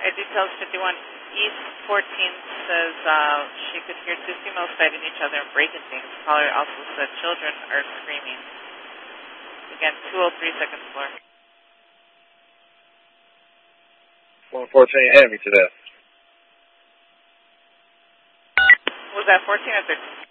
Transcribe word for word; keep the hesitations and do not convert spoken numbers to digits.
Air Details fifty-one East fourteen says uh, she could hear two females fighting each other and breaking things. Caller also said children are screaming. Again, two oh three second floor. one fourteen, enemy to that. Was that fourteen or thirteen?